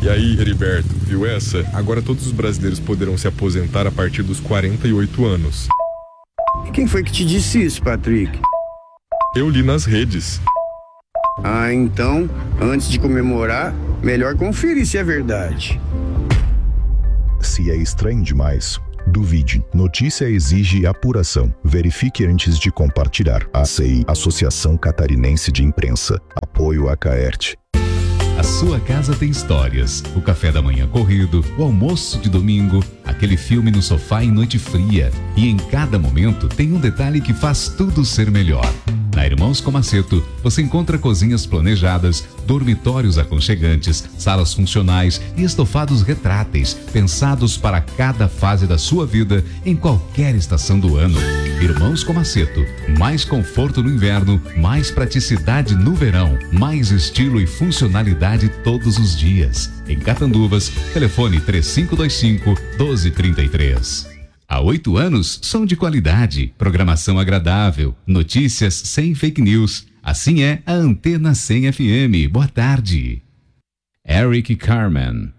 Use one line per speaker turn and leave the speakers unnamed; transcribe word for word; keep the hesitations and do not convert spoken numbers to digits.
E aí, Heriberto, viu essa? Agora todos os brasileiros poderão se aposentar a partir dos quarenta e oito anos.
E quem foi que te disse isso, Patrick?
Eu li nas redes.
Ah, então, antes de comemorar, melhor conferir se é verdade.
Se é estranho demais, duvide. Notícia exige apuração. Verifique antes de compartilhar. A C I, Associação Catarinense de Imprensa. Apoio a Caerte.
A sua casa tem histórias. O café da manhã corrido, o almoço de domingo, aquele filme no sofá em noite fria. E em cada momento tem um detalhe que faz tudo ser melhor. Na Irmãos Comaceto, você encontra cozinhas planejadas, dormitórios aconchegantes, salas funcionais e estofados retráteis, pensados para cada fase da sua vida, em qualquer estação do ano. Irmãos Comaceto, mais conforto no inverno, mais praticidade no verão, mais estilo e funcionalidade todos os dias. Em Catanduvas, telefone três cinco dois cinco, um dois três três. Há oito anos, som de qualidade, programação agradável, notícias sem fake news. Assim é a Antena cem F M. Boa tarde. Eric Carmen.